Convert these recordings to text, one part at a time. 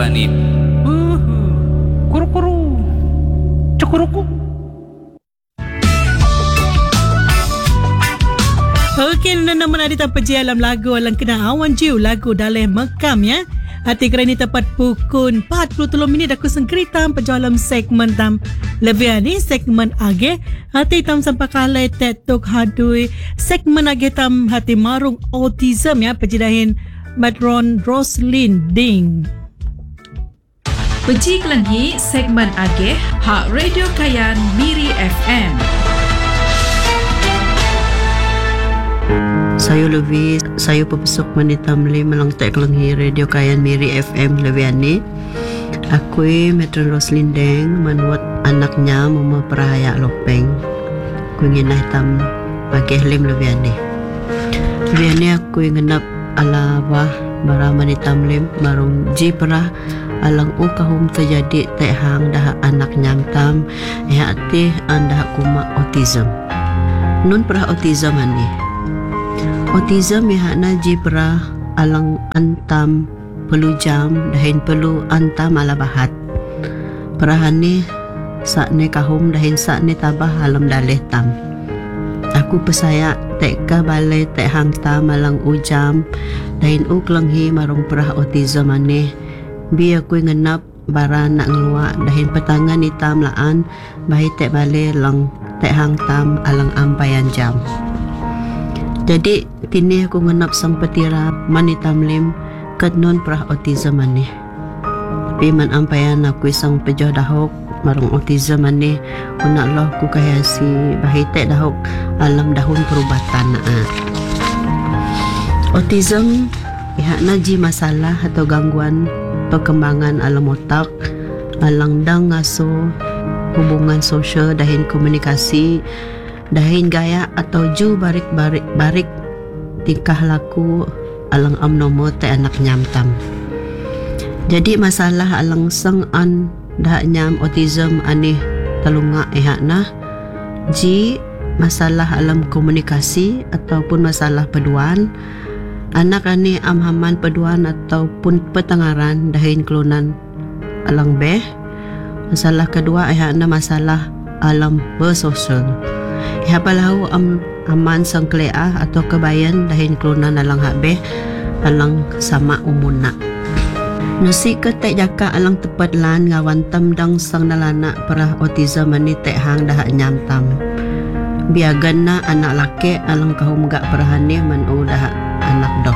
lepas ni. Kuru-kuru. Cukuruku. Okey, nama ada tanpa je alam lagu alang kena awan jiu lagu daleh mekam ya. Hati kerana tepat pukul 43 minit aku sengkeritam penjualan segmen tam lebih ni segmen age hati tam sampai kalai tetuk hadui segmen age tam hati marung autism ya pejidahin Matron Roslyn Ding. Peji kelengi segmen age hak Radio Kayan Miri FM. Saya Levi, saya pepesuk Manitam Lim melang tak kelenghi Radio Kayan Miri FM Leviani. Aku Metron Roslyn Deng menuat anaknya mama peraya lopeng. Aku ingin hitam pakai lim Leviani. Leviani aku ngenap ala wah bara Manitam Lim marung ji perah alang ukahum terjadi tak hang dah anak nyamtam hati anda kuma autism. Nun perah autism ani. Autism ihana ji perah alang antam perlu jam dahin perlu antam ala bahat. Perahan ni saat ni kahum dahin saat ni tabah alam daleh tam. Aku pesaya teka balai tek hang tam alang ujam dahin uklenghi marung perah autism ani. Bi aku ngenap bara nak ngeluak dahin petangan hitam laan bahi tek balai lang tek hang tam alang ampayan jam. Jadi tini aku ngenap sang petira Manitam Lim kat non perah autism ani. Tapi man ampayan aku sang pejoh dahok marung autism ani unak loh ku kahasi bahitek dahok alam dahun perubatan autism ihakna ji masalah atau gangguan perkembangan alam otak alang dang ngaso hubungan sosial dahin komunikasi dahin gaya atau ju barik tingkah laku alang amnomo te anak nyamtam. Jadi masalah alang sang an dah nyam autism ani talunga ihakna ji masalah alam komunikasi ataupun masalah peduan anak ani amhaman peduan ataupun petengaran dahin kelunan alang beh. Masalah kedua ihakna masalah alam bersosial. Ihapalahu aman sang kleah atau kebayan dahin kelunan alang habeh alang sama umuna. Nusi ke tek jaka alang tepat lan ngawan tam dang sang nalana perah autism ani tek hang dah nyamtam. Biagan na anak laki alang kahum gak perahani man dah anak doh.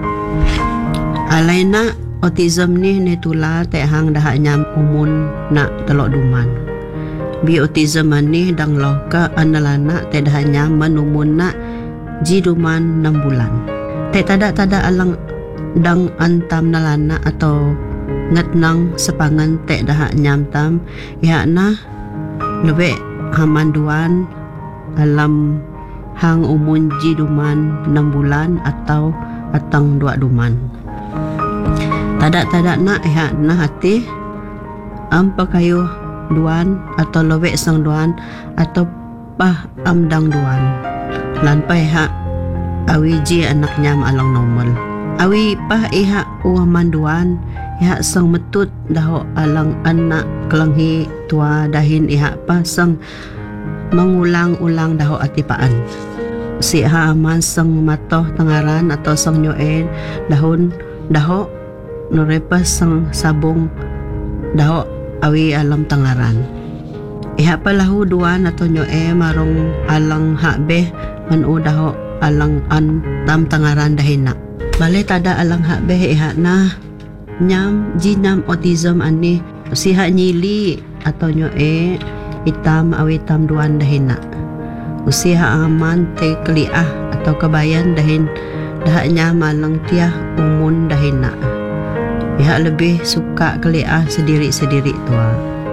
Alaina autism ni tula tek hang dah nyam umun nak telok duman. Bi autism ani dang loh ke analana te dah nyam menumun nak jiduman 6 bulan. Te tada alang dang antam nalana atau ngatnang sepangan te dah nyam tam yakna lebih hamanduan alam hang umun jiduman 6 bulan atau atang 2 duman. Tada nak yakna hati pakayuh duan atau lewek sang duan atau pah amdang duan lanpai hak awi ji anak nyam alang normal awi pah iha uaman duan iha sang metut daho alang anak kelenghi tua dahin iha pah sang mengulang-ulang daho atipaan si ha aman sang matoh tengaran atau sang nyoen dahon daho norepas sang sabung daho awi alam tengaran. Iha palahu duan atau nyoe marong alang hakbeh manu daho alang an tam tengaran dahina. Balai tada alang hakbeh iha na nyam jinam autism ani siha nyili atau nyoe hitam awi tam duan dahina. Usiha aman te keliah atau kebayan dahin dah nyam alang tiah umun dahina. Pihak lebih suka keliah sendiri-sendiri tua.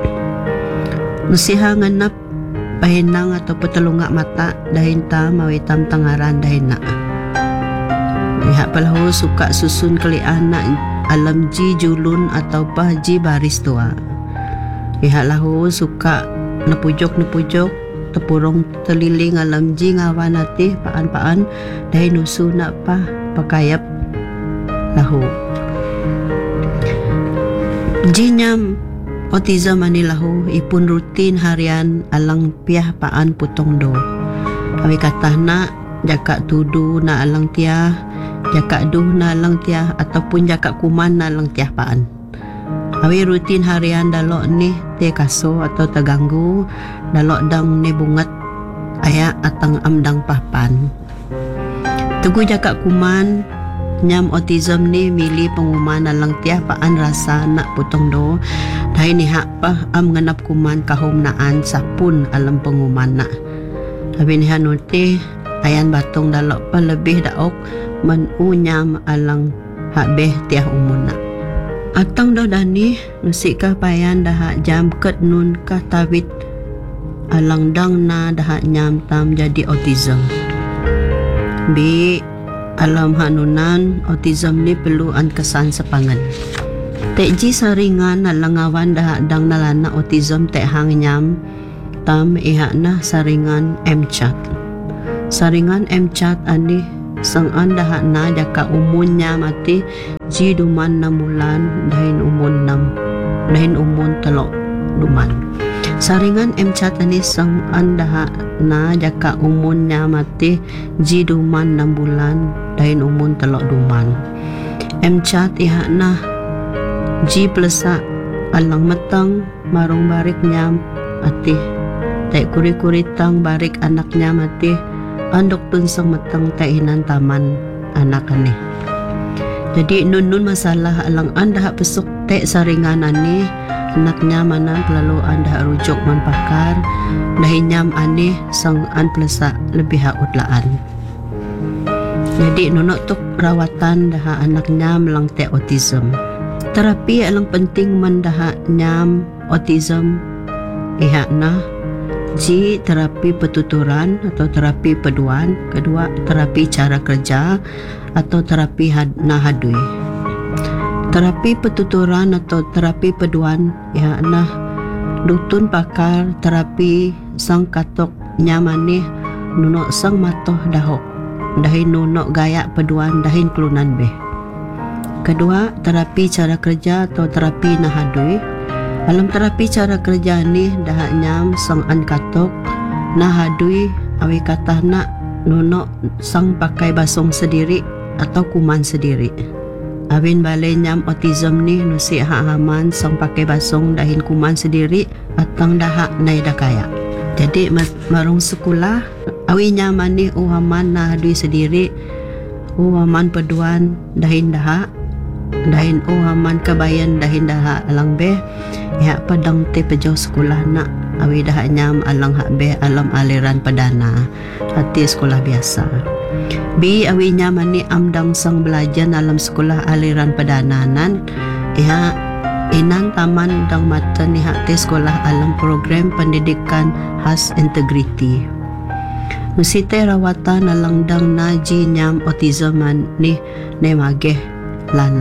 Nusiha nganap pahinang atau petelungak mata dahin tam awi tam tengaran dahina. Pihak palahu suka susun keliah nak alam ji julun atau pah ji baris tua. Pihak lahu suka nepujok tepurong teliling alam ji ngawan hati paan-paan dahin nusu nak pah pakayap lahu. Jinyam autism anilahu ipun rutin harian alang piah paan putong do. Awi katah nak jakak tudu na alang tiah, jakak duh na alang tiah ataupun jakak kuman na alang tiah paan. Awi rutin harian dalok ni te kaso atau terganggu dalok dang ni bungat ayak atang amdang pahpan. Tugu jakak kuman nyam autism ni mili pengumuman alang tiah paan rasa nak putong do dai ni hak pah am ngenap kuman kahum naan sapun alam pengumuman nak. Habis ni hanuti ayan batong dalok pa lebih daok menunyam alang hak beh tiah umun nak. Atang dah dani nusik kah payan dah jam ket nun kah tawit alang dang na dah nyam tam jadi autism. Bi alam hanunan autism ni perlu an kesan sepangan. Tekji saringan alang awan dah dang nalana autism tek hang nyam tam ihak na saringan MCAT. Saringan MCAT ani sang anda hak na jaka umunnya mati ji duman 6 bulan dahin umun telok duman. Saringan MCAT ani sang anda hak na jaka umunnya mati ji duman 6 bulan dahin umun telok duman. MCAT ihak na ji plesak alang metang marung barik nyam ati tak kuri-kuri tang barik anaknya mati andok tun sang metang tak hinan taman anak ani. Jadi nun masalah alang anda hak pesuk tak saringan ani anaknya mana lalu anda rujuk man pakar dahinyam ani sang an plesak lebih hak utlaan. Jadi nunok tuk rawatan dah anaknya melang tek autism. Terapi alang penting mendah nyam autism ihak na ji terapi petuturan atau terapi peduan, kedua terapi cara kerja atau terapi hadui. Terapi petuturan atau terapi peduan ihak na dutun pakar terapi sang katok nyamani nunok sang matoh dahok dahin nunok gayak peduan dahin kelunan beh. Kedua, terapi cara kerja atau terapi nahadui. Dalam terapi cara kerja ni dah nyam sang an katok nahadui awi katah nak nunok sang pakai basong sendiri atau kuman sendiri. Awin balai nyam autism ni nusi hak haman sang pakai basong dahin kuman sendiri atang dah nai dah kaya. Jadi marung sekolah awi nyaman ni uhaman nahadui sendiri, uhaman peduan dahin dah dahin uhaman kabayan dahin dah alang beh ya padang te pejauh sekolah nak awi dah nyam alang hak beh alam aliran padana hati sekolah biasa. Bi awi nyaman ni amdang sang belajar dalam sekolah aliran padananan ya inan taman dang mata ni hak te sekolah alam program pendidikan khas integriti. Musite rawatan alang dang naji nyam autism ni ne mageh lan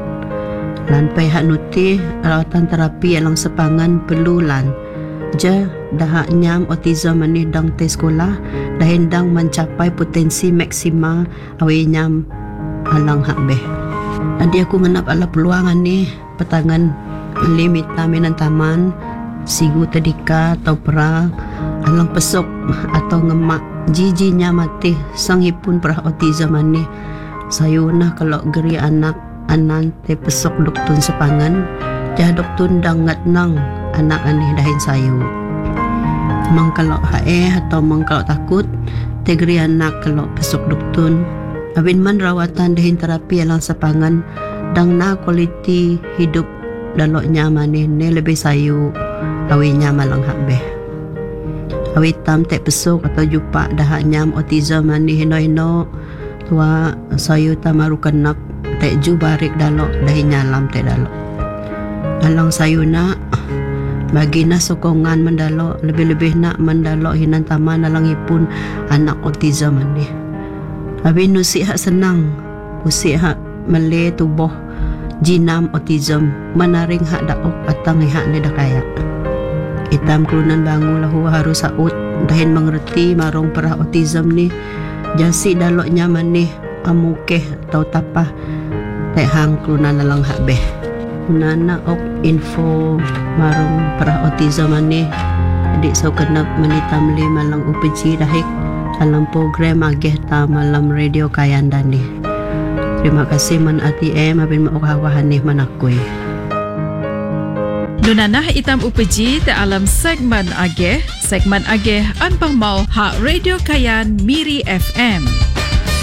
pai hak nuti rawatan terapi alang sepangan perlu lan je dah nyam autism ni dang te sekolah dah hendang mencapai potensi maksima awi nyam alang hak beh. Nanti aku ngenap ala peluangan ni petangan limita minan taman sigu tadika atau perang alang pesok atau ngemak jijinya mati sanghipun perah autism ni. Sayunah kalau geri anak anan te pesok doktun sepangan jah doktun dangat nang anak ani dahin sayu. Mang kalau hae atau mang kalau takut te geri anak kalau pesok doktun abin man rawatan dahin terapi alang sepangan dang na kualiti hidup dalok nyaman ni lebih sayu awi nyamalang hak beh. Awi tam te pesok atau jupa dah nyam autism ni hino tua sayu tamaru kenap tek ju barik dalok dahi nyalam tek dalok alang sayu nak bagi na sokongan mendalok lebih-lebih nak mendalok hinan taman alang ipun anak autism ni. Habis nusi hak senang usi hak mele tubuh jinam autism menaring hak daok atang hak ni dah kaya hitam kelunan bangun lahu harus saut dahin mengerti marong perah autism ni jasi dalok nyaman ni amukeh atau tapah tek hang kelunan alang hak beh. Unana ok info marong para autism ani. Adik so kenap manitamli malang UPG dahik alam program ageh ta malam radio kayan dani. Terima kasih man ATM abin maukawahan ni manakoy. Nunanah itam upeji te alam segmen ageh anpang mau hak Radio Kayan Miri FM.